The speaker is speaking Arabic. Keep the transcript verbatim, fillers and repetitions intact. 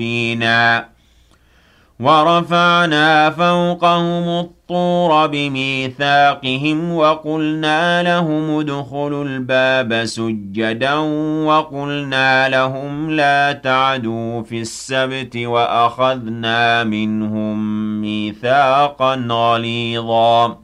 فينا ورفعنا فوقهم الطور بميثاقهم وقلنا لهم ادخلوا الباب سجدا وقلنا لهم لا تعدوا في السبت وأخذنا منهم ميثاقا غليظا